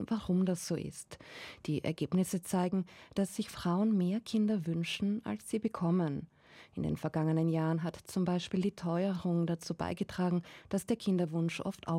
warum das so ist. Die Ergebnisse zeigen, dass sich Frauen mehr Kinder wünschen, als sie bekommen. In den vergangenen Jahren hat zum Beispiel die Teuerung dazu beigetragen, dass der Kinderwunsch oft